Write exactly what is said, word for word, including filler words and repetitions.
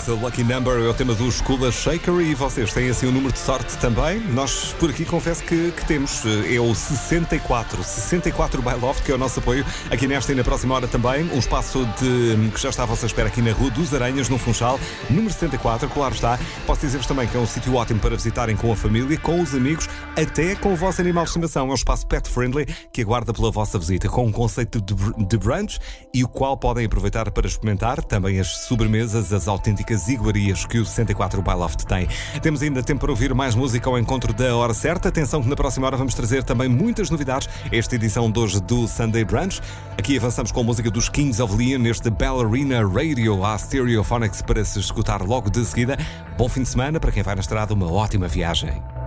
It's a Lucky Number é o tema do Skula Shaker e vocês têm assim um número de sorte também. Nós por aqui confesso que, que temos, é o sessenta e quatro. sessenta e quatro by Loft, que é o nosso apoio aqui nesta e na próxima hora também. Um espaço de, que já está à vossa espera aqui na Rua dos Aranhas, no Funchal, número sessenta e quatro, claro está. Posso dizer-vos também que é um sítio ótimo para visitarem com a família, com os amigos, até com o vosso animal de estimação. É um espaço pet friendly que aguarda pela vossa visita, com um conceito de, de brunch e o qual podem aproveitar para experimentar também as sobremesas, as autênticas iguarias que o sessenta e quatro by Loft tem. Temos ainda tempo para ouvir mais música ao encontro da hora certa. Atenção que na próxima hora vamos trazer também muitas novidades. Esta edição de hoje do Sunday Brunch. Aqui avançamos com a música dos Kings of Leon neste Ballerina Radio à Stereophonics para se escutar logo de seguida. Bom fim de semana para quem vai na estrada, uma ótima viagem.